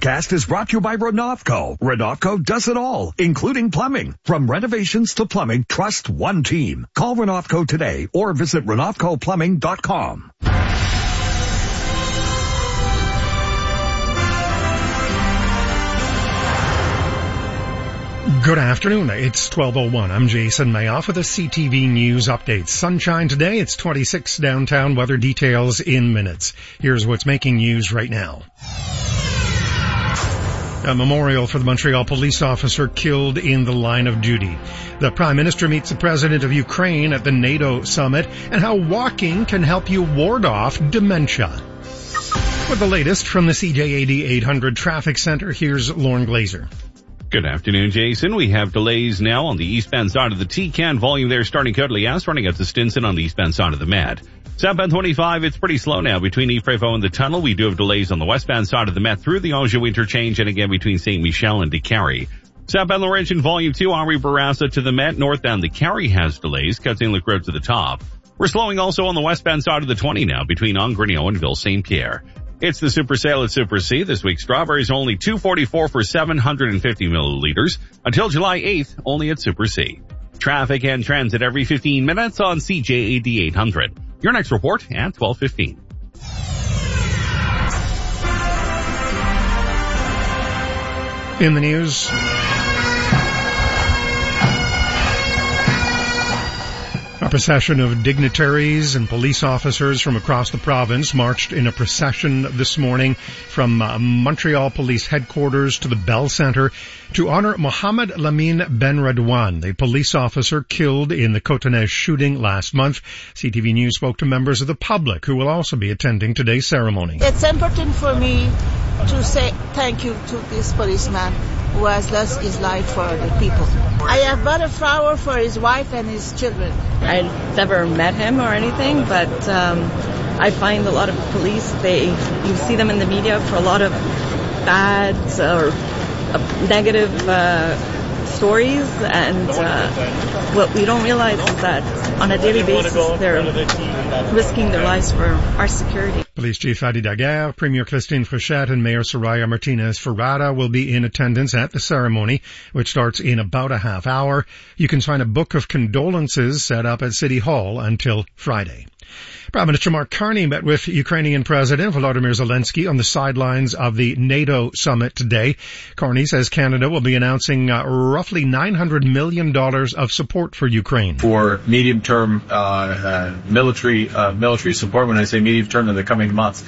newscast is brought to you by Renovco. Renovco does it all, including plumbing. From renovations to plumbing, trust one team. Call Renovco today or visit RenovcoPlumbing.com. Good afternoon. It's 12:01. I'm Jason Mayoff with a CTV News update. Sunshine today. It's 26 downtown. Weather details in minutes. Here's what's making news right now. A memorial for the Montreal police officer killed in the line of duty. The Prime Minister meets the President of Ukraine at the NATO summit, and how walking can help you ward off dementia. With the latest from the CJAD 800 Traffic Center, here's Lauren Glazer. Good afternoon, Jason. We have delays now on the eastbound side of the T-Can. Volume there starting Côte-Lias, running up to Stinson on the eastbound side of the Met. Southbound 25, it's pretty slow now between Yves-Prévost and the tunnel. We do have delays on the westbound side of the Met through the Anjou interchange and again between St. Michel and DeCarry. Southbound Laurentian Volume 2, Henri Bourassa to the Met. Northbound DeCarry has delays, Cut-St-Luc Road to the top. We're slowing also on the westbound side of the 20 now between Angrignon and Ville-Saint-Pierre. It's the Super Sale at Super C. This week, strawberries are only $2.44 for 750 milliliters. Until July 8th, only at Super C. Traffic and transit every 15 minutes on CJAD 800. Your next report at 12:15. In the news, a procession of dignitaries and police officers from across the province marched in a procession this morning from Montreal Police Headquarters to the Bell Centre to honor Mohamed Lamine Benredouane, the police officer killed in the Cotonage shooting last month. CTV News spoke to members of the public who will also be attending today's ceremony. It's important for me to say thank you to this policeman who has lost his life for the people. I have bought a flower for his wife and his children. I've never met him or anything, but I find a lot of police, you see them in the media for a lot of bad or negative stories, and what we don't realize is that on a daily basis they're risking their lives for our security. Police Chief Adi Daguerre, Premier Christine Frechette, and Mayor Soraya Martinez Ferrada will be in attendance at the ceremony, which starts in about a half hour. You can sign a book of condolences set up at City Hall until Friday. Prime Minister Mark Carney met with Ukrainian President Volodymyr Zelensky on the sidelines of the NATO summit today. Carney says Canada will be announcing roughly $900 million of support for Ukraine. For medium-term military support, when I say medium-term, in the coming months,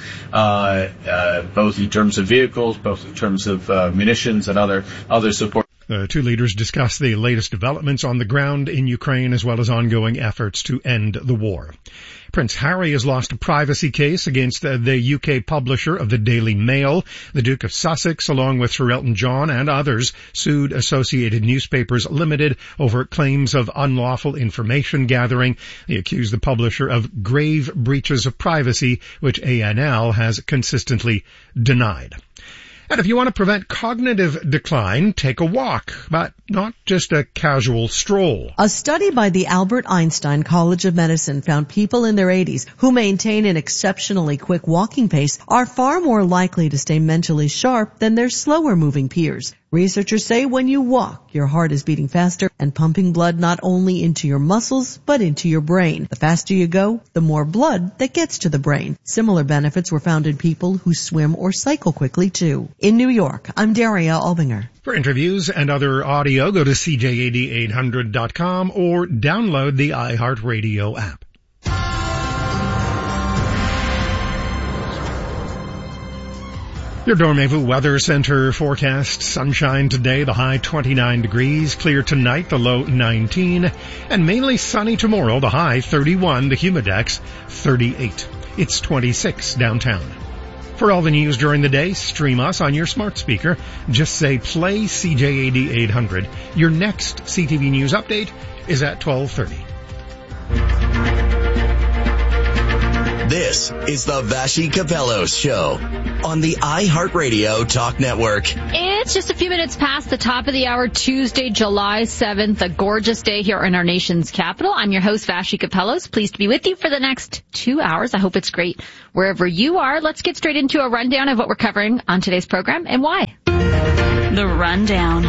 both in terms of vehicles, both in terms of munitions and other support. The two leaders discussed the latest developments on the ground in Ukraine as well as ongoing efforts to end the war. Prince Harry has lost a privacy case against the UK publisher of the Daily Mail. The Duke of Sussex, along with Sir Elton John and others, sued Associated Newspapers Limited over claims of unlawful information gathering. They accused the publisher of grave breaches of privacy, which ANL has consistently denied. And if you want to prevent cognitive decline, take a walk, but not just a casual stroll. A study by the Albert Einstein College of Medicine found people in their 80s who maintain an exceptionally quick walking pace are far more likely to stay mentally sharp than their slower-moving peers. Researchers say when you walk, your heart is beating faster and pumping blood not only into your muscles, but into your brain. The faster you go, the more blood that gets to the brain. Similar benefits were found in people who swim or cycle quickly, too. In New York, I'm Daria Albinger. For interviews and other audio, go to CJAD800.com or download the iHeartRadio app. Your Dormevu Weather Center forecast: sunshine today, the high 29 degrees, clear tonight, the low 19, and mainly sunny tomorrow, the high 31, the humidex 38. It's 26 downtown. For all the news during the day, stream us on your smart speaker. Just say play CJAD 800. Your next CTV News update is at 12:30. This is the Vassy Kapelos Show on the iHeartRadio Talk Network. It's just a few minutes past the top of the hour, Tuesday, July 7th, a gorgeous day here in our nation's capital. I'm your host, Vassy Kapelos. Pleased to be with you for the next 2 hours. I hope it's great wherever you are. Let's get straight into a rundown of what we're covering on today's program and why. The Rundown.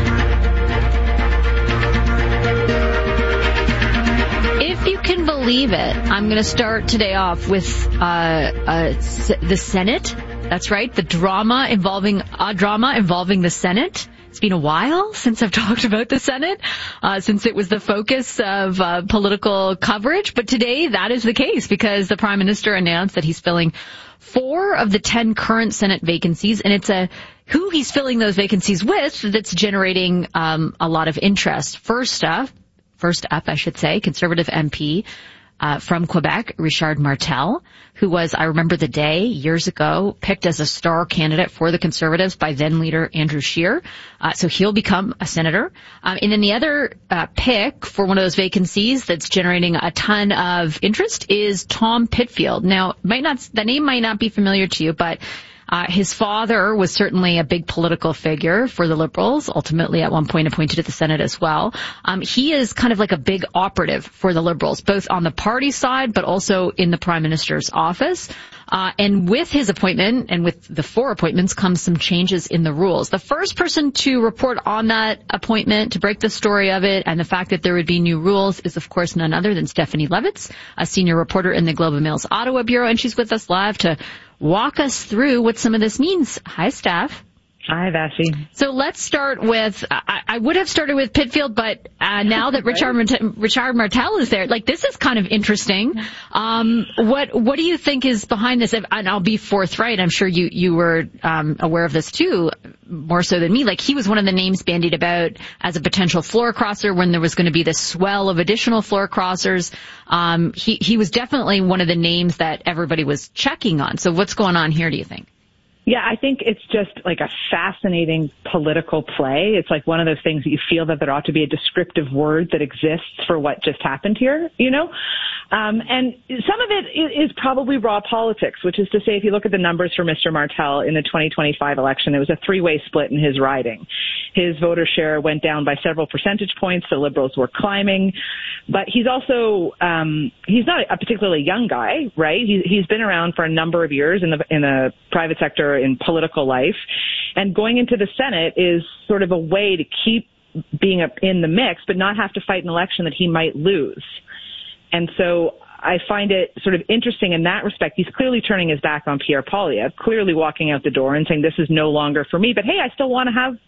If you can believe it, I'm going to start today off with the Senate. That's right, the drama involving the Senate. It's been a while since I've talked about the Senate, since it was the focus of political coverage. But today, that is the case because the Prime Minister announced that he's filling 4 of the 10 current Senate vacancies, and it's who he's filling those vacancies with that's generating a lot of interest. First up, Conservative MP from Quebec, Richard Martel, who was, I remember the day, years ago, picked as a star candidate for the Conservatives by then-leader Andrew Scheer. So he'll become a senator. And then the other pick for one of those vacancies that's generating a ton of interest is Tom Pitfield. Now, the name might not be familiar to you, but his father was certainly a big political figure for the Liberals, ultimately at one point appointed to the Senate as well. He is kind of like a big operative for the Liberals, both on the party side, but also in the Prime Minister's office. And with his appointment and with the 4 appointments comes some changes in the rules. The first person to report on that appointment, to break the story of it and the fact that there would be new rules is, of course, none other than Stephanie Levitz, a senior reporter in the Globe and Mail's Ottawa Bureau. And she's with us live to walk us through what some of this means. Hi, Steph. Hi, Vassy. So let's start with, I would have started with Pitfield, but now that Richard Martel is there, this is kind of interesting. What do you think is behind this? And I'll be forthright. I'm sure you were aware of this too, more so than me. He was one of the names bandied about as a potential floor crosser when there was going to be this swell of additional floor crossers. He was definitely one of the names that everybody was checking on. So what's going on here, do you think? Yeah, I think it's just a fascinating political play. It's one of those things that you feel that there ought to be a descriptive word that exists for what just happened here, And some of it is probably raw politics, which is to say, if you look at the numbers for Mr. Martel in the 2025 election, it was a 3-way split in his riding. His voter share went down by several percentage points. The Liberals were climbing. But he's also, he's not a particularly young guy, right? He's been around for a number of years in the private sector, in political life. And going into the Senate is sort of a way to keep being in the mix, but not have to fight an election that he might lose. And so I find it sort of interesting in that respect. He's clearly turning his back on Pierre Poilievre, clearly walking out the door and saying, this is no longer for me, but hey, I still want to have,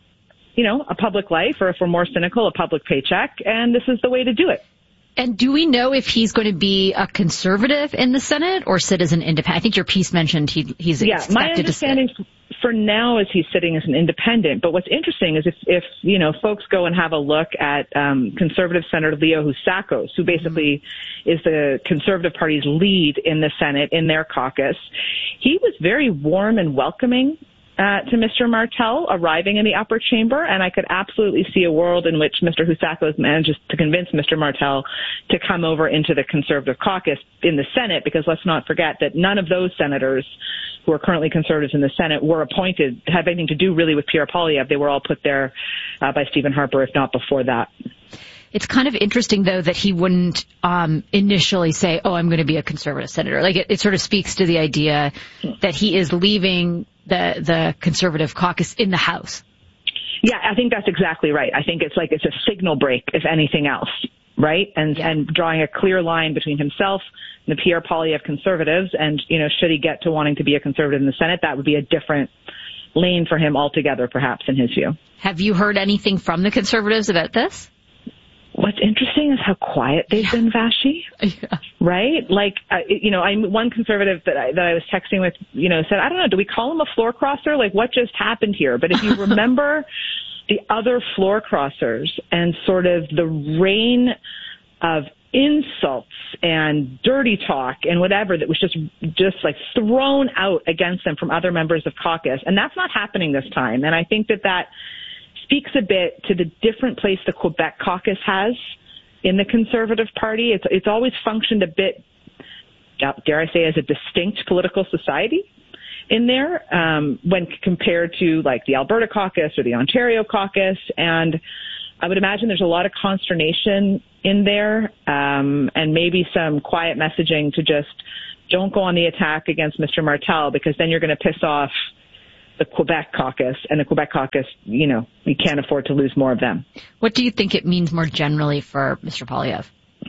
a public life, or if we're more cynical, a public paycheck, and this is the way to do it. And do we know if he's going to be a conservative in the Senate or sit as an independent? I think your piece mentioned he's expected to sit. My understanding for now is he's sitting as an independent. But what's interesting is if folks go and have a look at conservative Senator Leo Housakos, who basically is the Conservative Party's lead in the Senate, in their caucus, he was very warm and welcoming to Mr. Martel arriving in the upper chamber, and I could absolutely see a world in which Mr. Housakos manages to convince Mr. Martel to come over into the Conservative caucus in the Senate, because let's not forget that none of those senators who are currently Conservatives in the Senate were appointed, have anything to do really with Pierre Poilievre. They were all put there by Stephen Harper, if not before that. It's kind of interesting, though, that he wouldn't initially say, I'm going to be a Conservative senator. It sort of speaks to the idea that he is leaving the Conservative caucus in the House. Yeah, I think that's exactly right. I think it's a signal break, if anything else, right? And drawing a clear line between himself and the Pierre Poilievre Conservatives, and, should he get to wanting to be a Conservative in the Senate, that would be a different lane for him altogether, perhaps, in his view. Have you heard anything from the Conservatives about this? What's interesting is how quiet they've been, Vassy. Yeah. Right? I'm one conservative that I was texting with, said, I don't know, do we call him a floor crosser? What just happened here? But if you remember the other floor crossers and sort of the rain of insults and dirty talk and whatever that was just thrown out against them from other members of caucus, and that's not happening this time. And I think that speaks a bit to the different place the Quebec caucus has in the Conservative Party. It's always functioned a bit dare I say, as a distinct political society in there, when compared to like the Alberta caucus or the Ontario caucus. And I would imagine there's a lot of consternation in there, and maybe some quiet messaging to just don't go on the attack against Mr. Martel, because then you're going to piss off the Quebec caucus, and the Quebec caucus, you can't afford to lose more of them. What do you think it means more generally for Mr. Poilievre?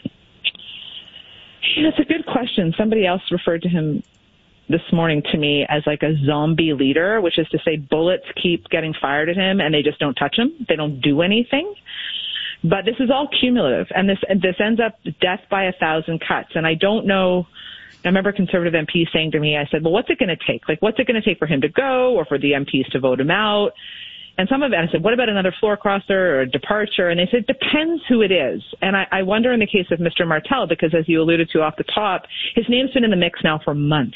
That's a good question. Somebody else referred to him this morning to me as like a zombie leader, which is to say bullets keep getting fired at him and they just don't touch him. They don't do anything. But this is all cumulative, and this ends up death by 1,000 cuts. And I don't know. I remember a Conservative MP saying to me, I said, well, what's it going to take? Like, what's it going to take for him to go or for the MPs to vote him out? And some of it, I said, what about another floor crosser or a departure? And they said, depends who it is. And I wonder in the case of Mr. Martel, because as you alluded to off the top, his name's been in the mix now for months.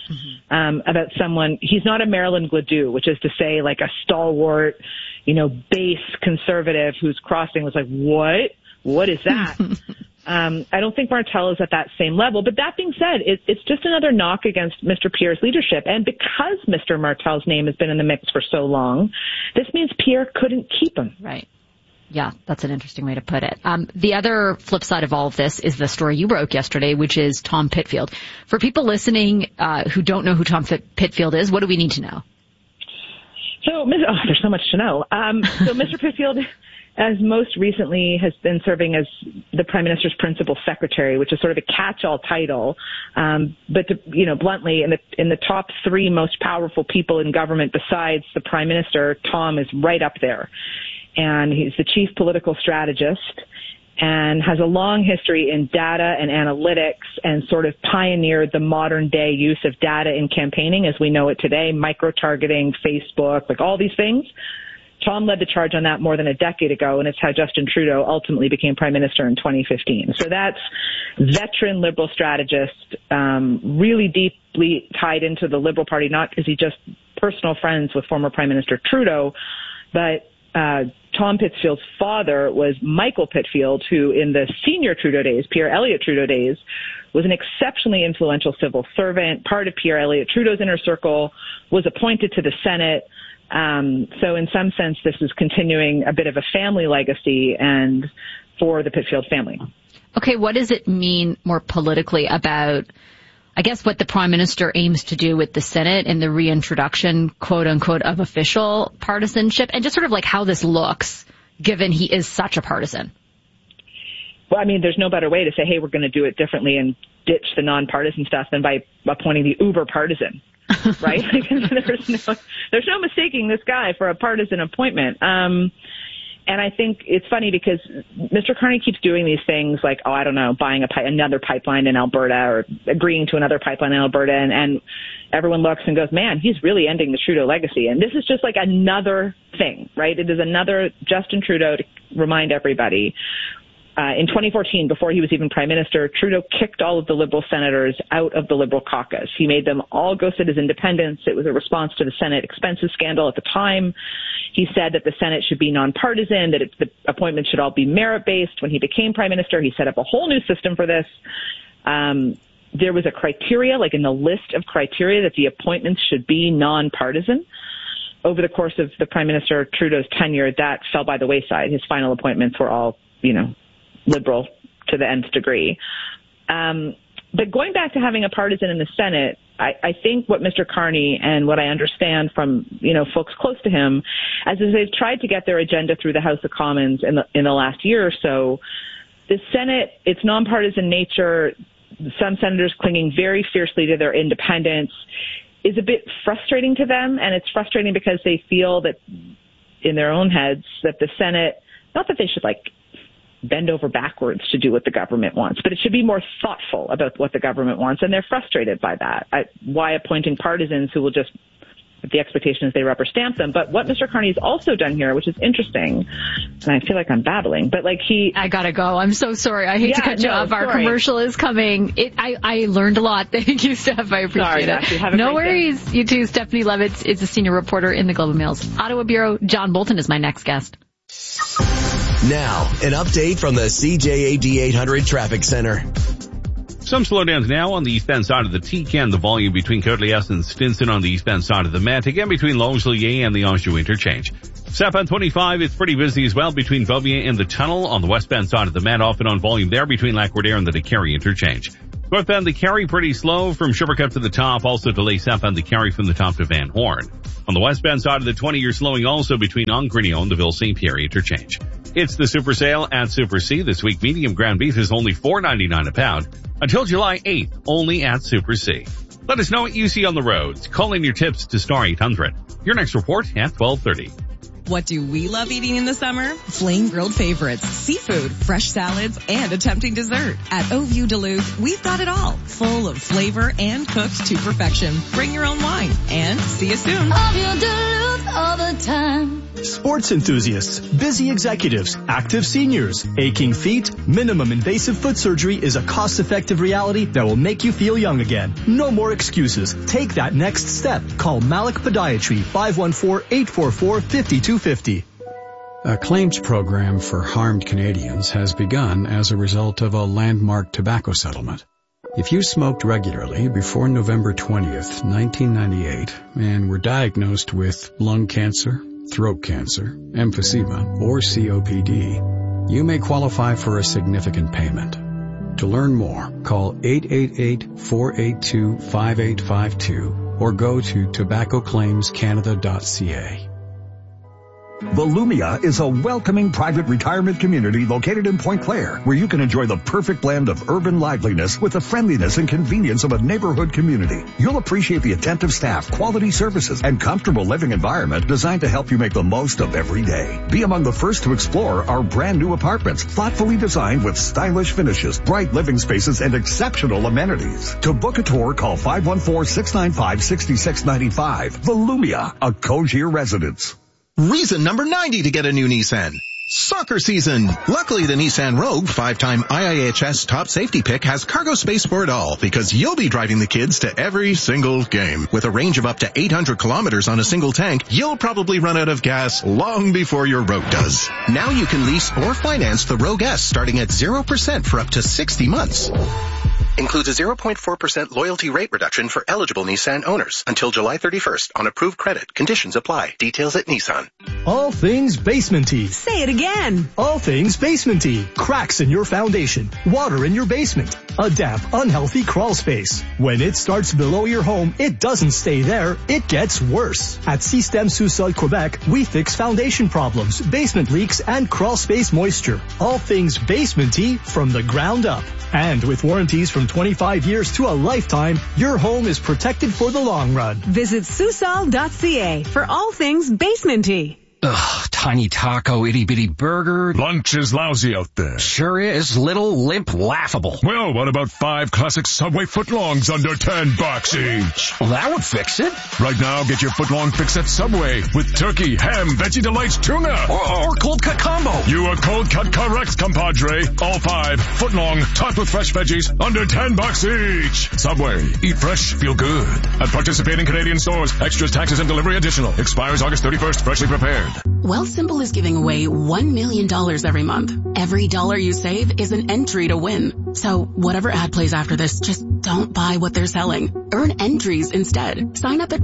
About someone, he's not a Marilyn Gladue, which is to say like a stalwart, base conservative who's crossing was like, what is that? I don't think Martel is at that same level. But that being said, it's just another knock against Mr. Pierre's leadership. And because Mr. Martel's name has been in the mix for so long, this means Pierre couldn't keep him. Right. Yeah, that's an interesting way to put it. The other flip side of all of this is the story you broke yesterday, which is Tom Pitfield. For people listening who don't know who Tom Pitfield is, what do we need to know? So, there's so much to know. So Mr. Pitfield, as most recently, has been serving as the Prime Minister's principal secretary, which is sort of a catch-all title. But bluntly, in the top three most powerful people in government besides the Prime Minister, Tom is right up there. And he's the chief political strategist and has a long history in data and analytics and sort of pioneered the modern day use of data in campaigning as we know it today, micro-targeting, Facebook, like all these things. Tom led the charge on that more than a decade ago, and it's how Justin Trudeau ultimately became Prime Minister in 2015. So that's veteran Liberal strategist, really deeply tied into the Liberal Party, not because he's just personal friends with former Prime Minister Trudeau, but Tom Pitfield's father was Michael Pitfield, who in the senior Trudeau days, Pierre Elliott Trudeau days, was an exceptionally influential civil servant, part of Pierre Elliott Trudeau's inner circle, was appointed to the Senate. So in some sense, this is continuing a bit of a family legacy and for the Pitfield family. Okay, what does it mean more politically about, I guess, what the Prime Minister aims to do with the Senate and the reintroduction, quote unquote, of official partisanship, and just sort of like how this looks, given he is such a partisan? Well, I mean, there's no better way to say, hey, we're going to do it differently and ditch the nonpartisan stuff than by appointing the uber partisan, right? There's no mistaking this guy for a partisan appointment. And I think it's funny because Mr. Carney keeps doing these things like, I don't know, buying another pipeline in Alberta or agreeing to another pipeline in Alberta. And everyone looks and goes, man, he's really ending the Trudeau legacy. And this is just like another thing, right? It is another Justin Trudeau to remind everybody. In 2014, before he was even Prime Minister, Trudeau kicked all of the Liberal senators out of the Liberal caucus. He made them all go sit as independents. It was a response to the Senate expenses scandal at the time. He said that the Senate should be nonpartisan, that the appointments should all be merit-based. When he became Prime Minister, he set up a whole new system for this. There was a criteria, like in the list of criteria, that the appointments should be nonpartisan. Over the course of the Prime Minister Trudeau's tenure, that fell by the wayside. His final appointments were all, Liberal to the nth degree. But going back to having a partisan in the Senate, I think what Mr. Carney and what I understand from, folks close to him, as they've tried to get their agenda through the House of Commons in the last year or so, the Senate, its nonpartisan nature, some senators clinging very fiercely to their independence, is a bit frustrating to them. And it's frustrating because they feel that in their own heads that the Senate, not that they should bend over backwards to do what the government wants, but it should be more thoughtful about what the government wants, and they're frustrated by that. Why appointing partisans who will just, the expectation is they rubber stamp them. But what Mr. Carney's also done here, which is interesting, and I feel like I'm babbling, but I gotta go. I'm so sorry. I hate to cut you off. Our commercial is coming. I learned a lot. Thank you, Steph. I appreciate it. No worries. Day. You too. Stephanie Levitz is a senior reporter in the Globe and Mail's Ottawa Bureau. John Bolton is my next guest. Now, an update from the CJAD 800 Traffic Center. Some slowdowns now on the eastbound side of the T-Can, the volume between Côte-Liesse and Stinson on the eastbound side of the Met, again between Longueuil and the Anjou interchange. Southbound 25, it's pretty busy as well between Beaubien and the tunnel on the westbound side of the Met, off and on volume there between Lac-Roudère and the Décarie interchange. Northbound the Carry pretty slow from Sugarcup to the top, also delay southbound the Carry from the top to Van Horn. On the westbound side of the 20, you're slowing also between Angrignon and the Ville-Saint-Pierre interchange. It's the Super Sale at Super C. This week, medium ground beef is only $4.99 a pound until July 8th, only at Super C. Let us know what you see on the roads. Call in your tips to Star 800. Your next report at 12:30. What do we love eating in the summer? Flame grilled favorites, seafood, fresh salads, and a tempting dessert. At Oview Duluth, we've got it all, full of flavor and cooked to perfection. Bring your own wine, and see you soon. Oview Duluth all the time. Sports enthusiasts, busy executives, active seniors, aching feet, minimum invasive foot surgery is a cost-effective reality that will make you feel young again. No more excuses. Take that next step. Call Malik Podiatry, 514-844-5250. A claims program for harmed Canadians has begun as a result of a landmark tobacco settlement. If you smoked regularly before November 20th, 1998, and were diagnosed with lung cancer, throat cancer, emphysema, or COPD, you may qualify for a significant payment. To learn more, call 888-482-5852 or go to tobaccoclaimscanada.ca. Volumia is a welcoming private retirement community located in Point Claire, where you can enjoy the perfect blend of urban liveliness with the friendliness and convenience of a neighborhood community. You'll appreciate the attentive staff, quality services, and comfortable living environment designed to help you make the most of every day. Be among the first to explore our brand new apartments, thoughtfully designed with stylish finishes, bright living spaces, and exceptional amenities. To book a tour, call 514-695-6695. Volumia, a Cogir residence. Reason number 90 to get a new Nissan. Soccer season. Luckily, the Nissan Rogue, 5-time IIHS top safety pick, has cargo space for it all because you'll be driving the kids to every single game. With a range of up to 800 kilometers on a single tank, you'll probably run out of gas long before your Rogue does. Now you can lease or finance the Rogue S starting at 0% for up to 60 months. Includes a 0.4% loyalty rate reduction for eligible Nissan owners until July 31st on approved credit. Conditions apply. Details at Nissan. All things basement-y. Say it again. All things basement-y. Cracks in your foundation. Water in your basement. A damp, unhealthy crawl space. When it starts below your home, it doesn't stay there. It gets worse. At Système Sous-Sol Quebec, we fix foundation problems, basement leaks, and crawl space moisture. All things basement-y from the ground up. And with warranties from 25 years to a lifetime, your home is protected for the long run. Visit Susol.ca for all things basement-y. Ugh, tiny taco, itty-bitty burger. Lunch is lousy out there. Sure is. Little, limp, laughable. Well, what about 5 classic Subway footlongs under $10 each? Well, that would fix it. Right now, get your footlong fix at Subway with turkey, ham, Veggie Delights, tuna. Or cold cut combo. You are cold cut correct, compadre. All 5 footlong, topped with fresh veggies, under $10 each. Subway. Eat fresh, feel good. At participating Canadian stores. Extras, taxes, and delivery additional. Expires August 31st. Freshly prepared. Wealthsimple is giving away $1 million every month. Every dollar you save is an entry to win. So whatever ad plays after this, just don't buy what they're selling. Earn entries instead. Sign up at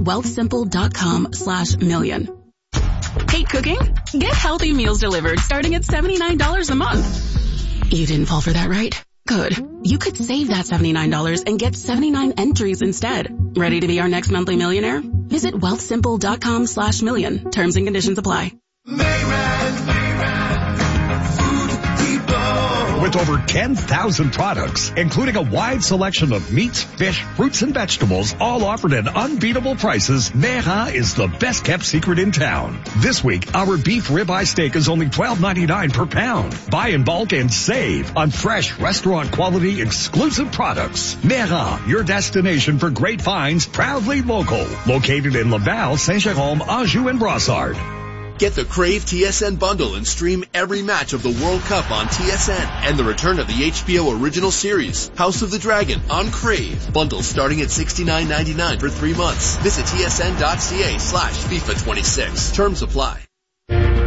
wealthsimple.com/million. Hate cooking? Get healthy meals delivered starting at $79 a month. You didn't fall for that, right? Good. You could save that $79 and get 79 entries instead. Ready to be our next monthly millionaire? Visit wealthsimple.com/million. Terms and conditions apply. With over 10,000 products, including a wide selection of meats, fish, fruits, and vegetables, all offered at unbeatable prices, Mera is the best-kept secret in town. This week, our beef ribeye steak is only $12.99 per pound. Buy in bulk and save on fresh, restaurant-quality, exclusive products. Mera, your destination for great finds, proudly local. Located in Laval, Saint-Jérôme, Anjou, and Brossard. Get the Crave TSN bundle and stream every match of the World Cup on TSN and the return of the HBO original series, House of the Dragon, on Crave. Bundles starting at $69.99 for 3 months. Visit tsn.ca/FIFA26. Terms apply.